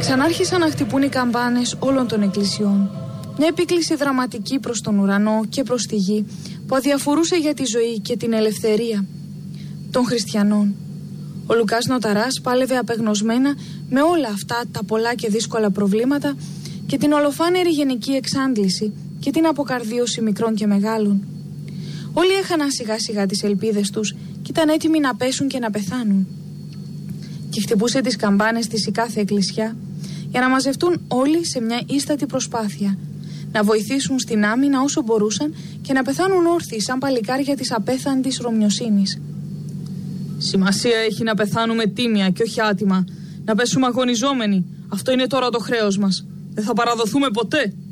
Ξανάρχισαν να χτυπούν οι καμπάνες όλων των εκκλησιών. Μια επίκληση δραματική προς τον ουρανό και προς τη γη που αδιαφορούσε για τη ζωή και την ελευθερία των χριστιανών. Ο Λουκάς Νοταράς πάλευε απεγνωσμένα με όλα αυτά τα πολλά και δύσκολα προβλήματα και την ολοφάνερη γενική εξάντληση και την αποκαρδίωση μικρών και μεγάλων. Όλοι έχαναν σιγά σιγά τις ελπίδες τους και ήταν έτοιμοι να πέσουν και να πεθάνουν. Και χτυπούσε τις καμπάνες της η κάθε εκκλησιά για να μαζευτούν όλοι σε μια ίστατη προσπάθεια, να βοηθήσουν στην άμυνα όσο μπορούσαν και να πεθάνουν όρθιοι σαν παλικάρια της απέθαντης Ρωμιοσύνης. Σημασία έχει να πεθάνουμε τίμια και όχι άτιμα, να πέσουμε αγωνιζόμενοι. Αυτό είναι τώρα το χρέος μας. Δεν θα παραδοθούμε ποτέ.